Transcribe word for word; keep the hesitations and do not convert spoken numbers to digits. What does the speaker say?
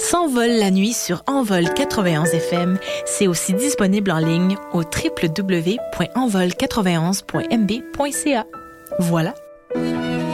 S'envole la nuit sur Envol quatre-vingt-onze F M. C'est aussi disponible en ligne au w w w point envol quatre-vingt-onze point m b point c a. Voilà,